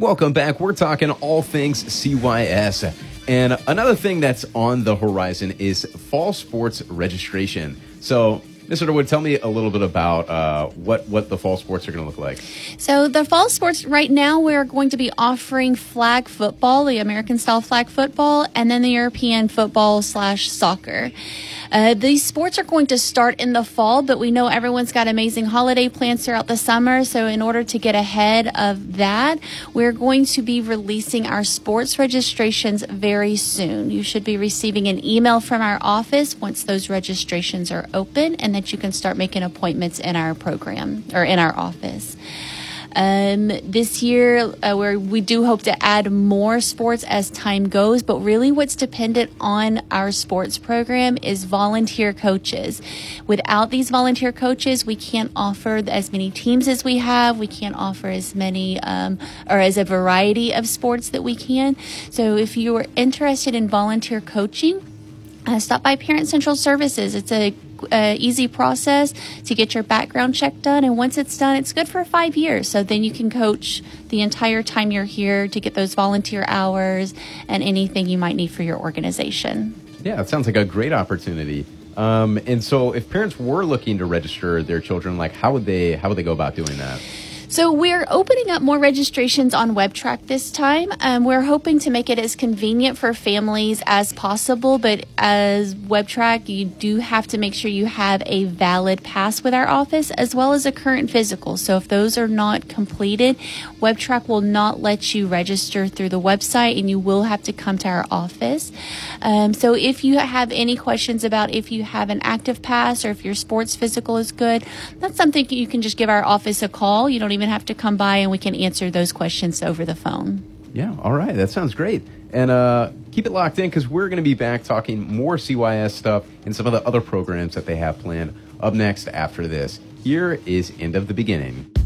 Welcome back. We're talking all things CYS. And another thing that's on the horizon is fall sports registration. So, Mr. Norwood, tell me a little bit about what the fall sports are going to look like. So the fall sports, right now, we're going to be offering flag football, the American-style flag football, and then the European football/soccer. These sports are going to start in the fall, but we know everyone's got amazing holiday plans throughout the summer. So in order to get ahead of that, we're going to be releasing our sports registrations very soon. You should be receiving an email from our office once those registrations are open, and that you can start making appointments in our program or in our office. This year, we do hope to add more sports as time goes, but really what's dependent on our sports program is volunteer coaches. Without these volunteer coaches, we can't offer as many teams as we have. We can't offer as many or as a variety of sports that we can. So if you are interested in volunteer coaching, stop by Parent Central Services. It's a easy process to get your background check done, and once it's done, it's good for 5 years. So then you can coach the entire time you're here to get those volunteer hours and anything you might need for your organization. Yeah, it sounds like a great opportunity. And so, if parents were looking to register their children, like how would they go about doing that? So we're opening up more registrations on WebTrack this time. We're hoping to make it as convenient for families as possible, but as WebTrack, you do have to make sure you have a valid pass with our office as well as a current physical. So if those are not completed, WebTrack will not let you register through the website, and you will have to come to our office. So if you have any questions about if you have an active pass or if your sports physical is good, that's something you can just give our office a call. You don't even have to come by, and we can answer those questions over the phone. Yeah, all right. That sounds great. And keep it locked in, because we're going to be back talking more CYS stuff and some of the other programs that they have planned up next after this. Here is End of the Beginning.